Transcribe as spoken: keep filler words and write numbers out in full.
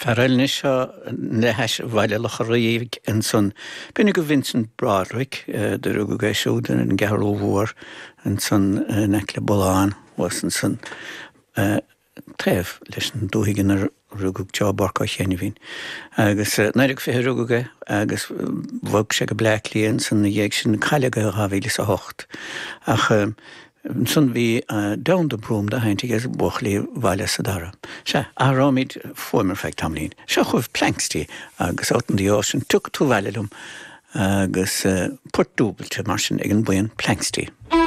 Ferelne seo na heis bhaile le choíomh an son Buna go Vincent Broderick de rug go géisiúdan an gceall ómhór an son Necla Bolán was an son tréimh leis an dúthaigh ar rugug Joe Barca chéanamhín. Agus naidir go fé ruguge agus bhog sé go bleach líon san na dhéag sin chaileaga a bhílas a hocht. Ach son bhí down the broom da haint ag buchlí bhaile sa dara. Se arámid former fecht tamlín. Se chuh plankstí agus átan dí ásin tuk tú bhaile agus portúbalte mar sin ag an buin plankstí.